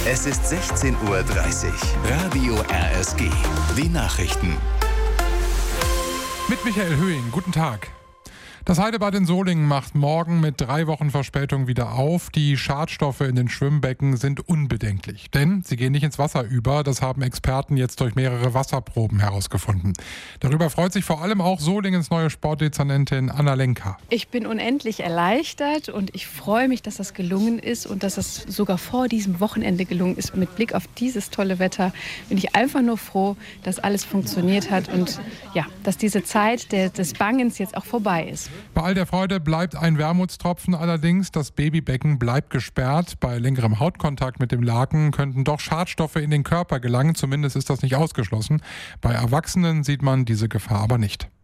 Es ist 16:30 Uhr. Radio RSG. Die Nachrichten. Mit Michael Höhing, guten Tag. Das Heidebad in Solingen macht morgen mit 3 Wochen Verspätung wieder auf. Die Schadstoffe in den Schwimmbecken sind unbedenklich, denn sie gehen nicht ins Wasser über. Das haben Experten jetzt durch mehrere Wasserproben herausgefunden. Darüber freut sich vor allem auch Solingens neue Sportdezernentin Anna Lenka. Ich bin unendlich erleichtert und ich freue mich, dass das gelungen ist und dass es sogar vor diesem Wochenende gelungen ist. Mit Blick auf dieses tolle Wetter bin ich einfach nur froh, dass alles funktioniert hat und ja, dass diese Zeit des Bangens jetzt auch vorbei ist. Bei all der Freude bleibt ein Wermutstropfen allerdings. Das Babybecken bleibt gesperrt. Bei längerem Hautkontakt mit dem Laken könnten doch Schadstoffe in den Körper gelangen. Zumindest ist das nicht ausgeschlossen. Bei Erwachsenen sieht man diese Gefahr aber nicht.